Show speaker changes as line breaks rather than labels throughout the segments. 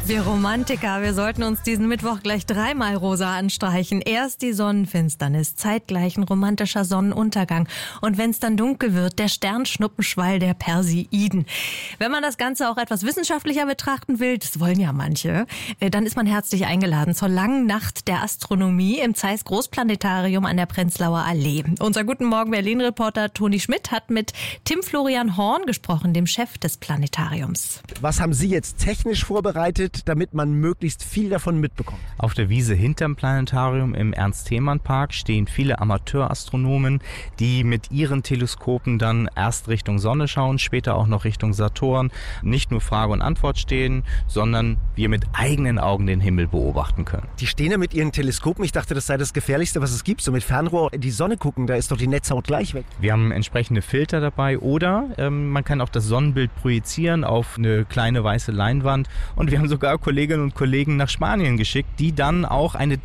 Wir Romantiker, wir sollten uns diesen Mittwoch gleich dreimal rosa anstreichen. Erst die Sonnenfinsternis, zeitgleich ein romantischer Sonnenuntergang. Und wenn es dann dunkel wird, der Sternschnuppenschwall der Perseiden. Wenn man das Ganze auch etwas wissenschaftlicher betrachten will, das wollen ja manche, dann ist man herzlich eingeladen zur langen Nacht der Astronomie im Zeiss Großplanetarium an der Prenzlauer Allee. Unser Guten Morgen Berlin-Reporter Toni Schmidt hat mit Tim Florian Horn gesprochen, dem Chef des Planetariums.
Was haben Sie jetzt technisch vorbereitet, damit man möglichst viel davon mitbekommt?
Auf der Wiese hinterm Planetarium im Ernst-Thälmann-Park stehen viele Amateurastronomen, die mit ihren Teleskopen dann erst Richtung Sonne schauen, später auch noch Richtung Saturn. Nicht nur Frage und Antwort stehen, sondern wir mit eigenen Augen den Himmel beobachten können.
Die stehen ja mit ihren Teleskopen. Ich dachte, das sei das Gefährlichste, was es gibt. So mit Fernrohr in die Sonne gucken, da ist doch die Netzhaut gleich weg.
Wir haben entsprechende Filter dabei oder man kann auch das Sonnenbild projizieren auf eine kleine weiße Leinwand. Und wir haben sogar Kolleginnen und Kollegen nach Spanien geschickt, die dann auch eine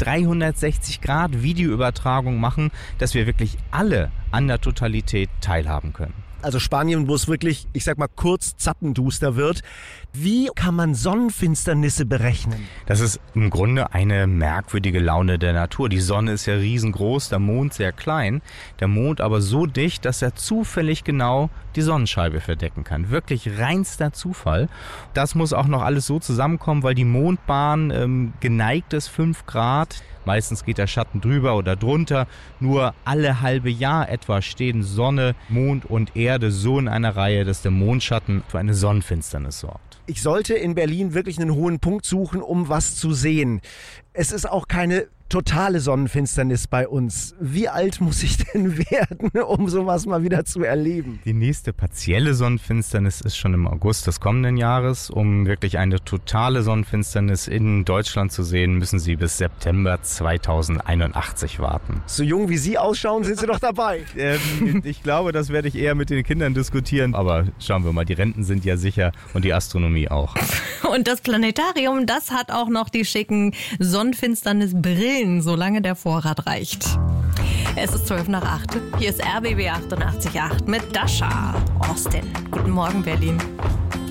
360-Grad-Videoübertragung machen, dass wir wirklich alle an der Totalität teilhaben können.
Also Spanien, wo es wirklich, ich sag mal, kurz zappenduster wird. Wie kann man Sonnenfinsternisse berechnen?
Das ist im Grunde eine merkwürdige Laune der Natur. Die Sonne ist ja riesengroß, der Mond sehr klein. Der Mond aber so dicht, dass er zufällig genau die Sonnenscheibe verdecken kann. Wirklich reinster Zufall. Das muss auch noch alles so zusammenkommen, weil die Mondbahn geneigt ist 5 Grad. Meistens geht der Schatten drüber oder drunter. Nur alle halbe Jahr etwa stehen Sonne, Mond und Erde so in einer Reihe, dass der Mondschatten für eine Sonnenfinsternis sorgt.
Ich sollte in Berlin wirklich einen hohen Punkt suchen, um was zu sehen. Es ist auch keine totale Sonnenfinsternis bei uns. Wie alt muss ich denn werden, um sowas mal wieder zu erleben?
Die nächste partielle Sonnenfinsternis ist schon im August des kommenden Jahres. Um wirklich eine totale Sonnenfinsternis in Deutschland zu sehen, müssen Sie bis September 2081 warten.
So jung wie Sie ausschauen, sind Sie doch dabei.
Ich glaube, das werde ich eher mit den Kindern diskutieren. Aber schauen wir mal, die Renten sind ja sicher und die Astronomie auch.
Und das Planetarium, das hat auch noch die schicken Sonnenfinsternisbrillen, solange der Vorrat reicht. Es ist 8:12. Hier ist RBB 88.8 mit Dasha Austin. Guten Morgen, Berlin.